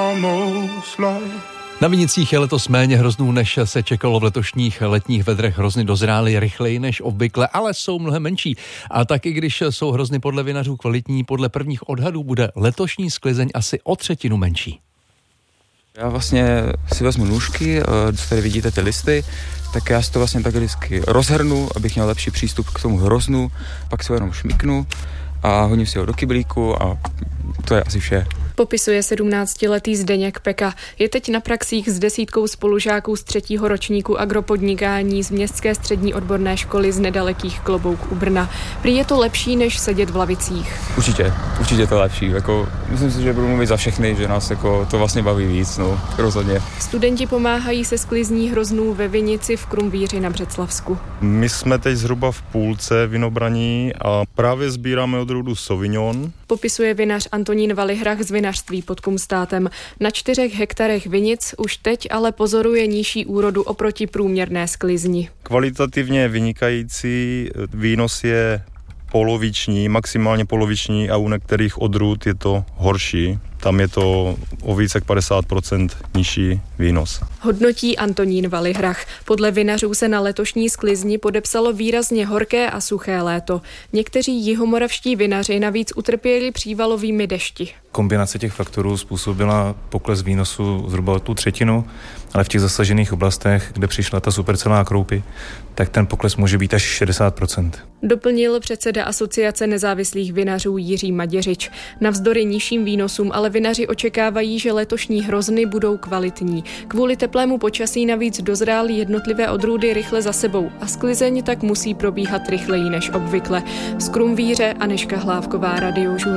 almost like. Na vinicích je letos méně hroznů, než se čekalo v letošních letních vedrech. Hrozny dozrály rychleji než obvykle, ale jsou mnohem menší. A tak i když jsou hrozny podle vinařů kvalitní, podle prvních odhadů bude letošní sklizeň asi o 1/3 menší. Já vlastně si vezmu nůžky, tady vidíte ty listy, tak já si to vlastně takhle vždycky rozhrnu, abych měl lepší přístup k tomu hroznu, pak si ho jenom šmiknu a hodím si ho do kyblíku a to je asi vše. Popisuje 17letý Zdeněk Peka. Je teď na praxích s 10 spolužáků z 3. ročníku agropodnikání z Městské střední odborné školy z nedalekých Klobouk u Brna. Prý je to lepší, než sedět v lavicích. Určitě to lepší. Myslím si, že budu mluvit za všechny, že nás to vlastně baví víc, rozhodně. Studenti pomáhají se sklizní hroznů ve Vinici v Krumvíři na Břeclavsku. My jsme teď zhruba v půlce vinobraní a právě sbíráme odrůdu Sauvignon. Popisuje vinař Antonín Valihrach z vinařství pod Kumstátem. Na 4 hektarech vinic už teď ale pozoruje nižší úrodu oproti průměrné sklizni. Kvalitativně vynikající výnos je poloviční, maximálně poloviční a u některých odrůd je to horší. Tam je to o více jak 50% nižší výnos. Hodnotí Antonín Valihrach. Podle vinařů se na letošní sklizni podepsalo výrazně horké a suché léto. Někteří jihomoravští vinaři navíc utrpěli přívalovými dešti. Kombinace těch faktorů způsobila pokles výnosu zhruba o 1/3, ale v těch zasažených oblastech, kde přišla ta supercelá kroupy, tak ten pokles může být až 60%. Doplnil předseda Asociace nezávislých vinařů Jiří Maděřič. Navzdory nižším výnosům ale vinaři očekávají, že letošní hrozny budou kvalitní. Kvůli teplému počasí navíc dozrály jednotlivé odrůdy rychle za sebou a sklizeň tak musí probíhat rychleji než obvykle. Z Krumvíře Anežka Hlávková, Radiožurnál.